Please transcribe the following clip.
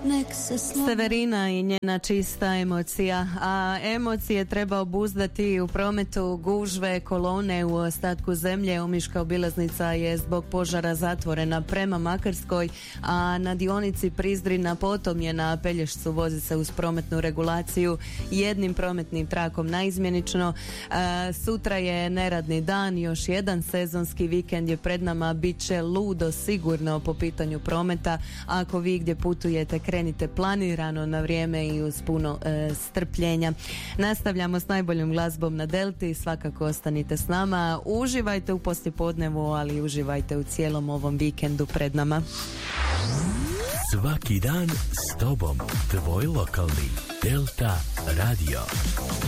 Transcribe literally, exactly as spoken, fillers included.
Severina i njena čista emocija, a emocije treba obuzdati u prometu. Gužve kolone u ostatku zemlje. Omiška obilaznica je zbog požara zatvorena prema Makarskoj, a na dionici Prizrina potomljena Pelješcu vozi se uz prometnu regulaciju jednim prometnim trakom naizmjenično. A, sutra je neradni dan, još jedan sezonski vikend je pred nama, bit će ludo sigurno po pitanju prometa. Ako vi gdje putujete, krenite planirano, na vrijeme i uz puno e, strpljenja. Nastavljamo s najboljom glazbom na Delti, svakako ostanite s nama, uživajte u poslijepodnevu, ali uživajte u cijelom ovom vikendu pred nama. Svaki dan s tobom, tvoj lokalni Delta Radio.